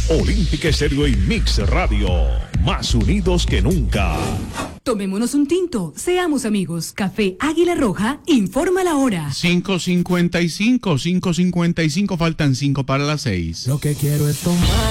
Olímpica Estéreo y Mix Radio, más unidos que nunca. Tomémonos un tinto, seamos amigos. Café Águila Roja, informa la hora. 5:55, faltan 5 para las 6. Lo que quiero es tomar